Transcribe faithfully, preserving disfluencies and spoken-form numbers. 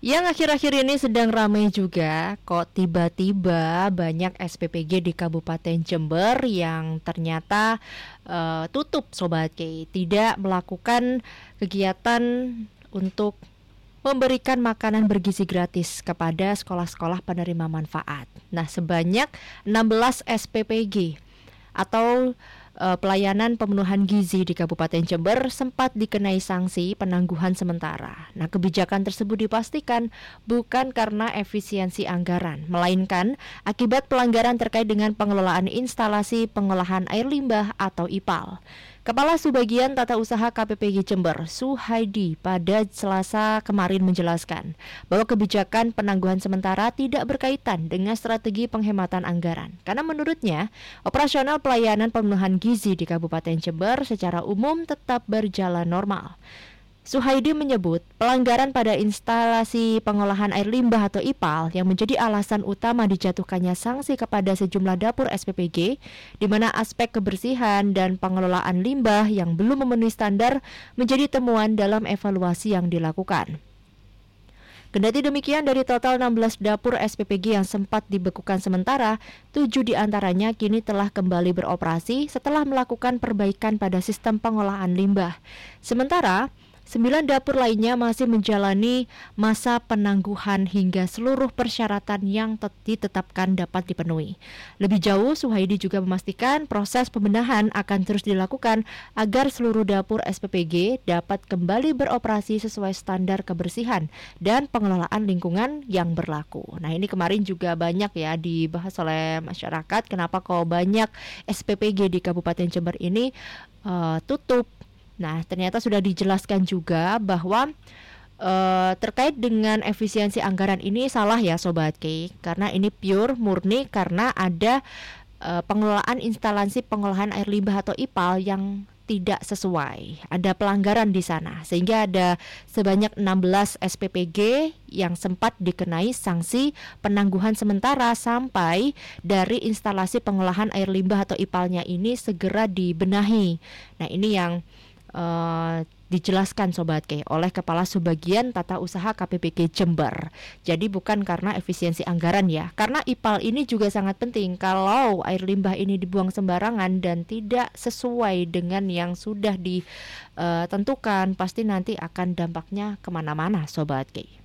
Yang akhir-akhir ini sedang ramai juga, kok tiba-tiba banyak S P P G di Kabupaten Jember yang ternyata uh, tutup Sobat K, tidak melakukan kegiatan untuk memberikan makanan bergizi gratis kepada sekolah-sekolah penerima manfaat. Nah, sebanyak enam belas S P P G atau uh, pelayanan pemenuhan gizi di Kabupaten Jember sempat dikenai sanksi penangguhan sementara. Nah, kebijakan tersebut dipastikan bukan karena efisiensi anggaran, melainkan akibat pelanggaran terkait dengan pengelolaan instalasi pengolahan air limbah atau I P A L. Kepala Subbagian Tata Usaha K P P G Jember, Suhaidi, pada Selasa kemarin menjelaskan bahwa kebijakan penangguhan sementara tidak berkaitan dengan strategi penghematan anggaran. Karena menurutnya, operasional pelayanan pemenuhan gizi di Kabupaten Jember secara umum tetap berjalan normal. Suhaidi menyebut pelanggaran pada instalasi pengolahan air limbah atau I P A L yang menjadi alasan utama dijatuhkannya sanksi kepada sejumlah dapur S P P G, di mana aspek kebersihan dan pengelolaan limbah yang belum memenuhi standar menjadi temuan dalam evaluasi yang dilakukan. Kendati demikian, dari total enam belas dapur S P P G yang sempat dibekukan sementara, tujuh diantaranya kini telah kembali beroperasi setelah melakukan perbaikan pada sistem pengolahan limbah. Sementara sembilan dapur lainnya masih menjalani masa penangguhan hingga seluruh persyaratan yang ditetapkan dapat dipenuhi. Lebih jauh, Suhaidi juga memastikan proses pembenahan akan terus dilakukan agar seluruh dapur S P P G dapat kembali beroperasi sesuai standar kebersihan dan pengelolaan lingkungan yang berlaku. Nah, ini kemarin juga banyak ya dibahas oleh masyarakat, kenapa kok banyak S P P G di Kabupaten Jember ini uh, tutup. Nah, ternyata sudah dijelaskan juga bahwa uh, terkait dengan efisiensi anggaran ini salah ya Sobat K, karena ini pure murni karena ada uh, pengelolaan instalasi pengolahan air limbah atau I P A L yang tidak sesuai. Ada pelanggaran di sana sehingga ada sebanyak enam belas S P P G yang sempat dikenai sanksi penangguhan sementara sampai dari instalasi pengolahan air limbah atau I P A L-nya ini segera dibenahi. Nah, ini yang Uh, dijelaskan Sobat K oleh Kepala Subbagian Tata Usaha K P P G Jember. Jadi bukan karena efisiensi anggaran ya, karena I P A L ini juga sangat penting. Kalau air limbah ini dibuang sembarangan dan tidak sesuai dengan yang sudah ditentukan, pasti nanti akan dampaknya kemana-mana Sobat K.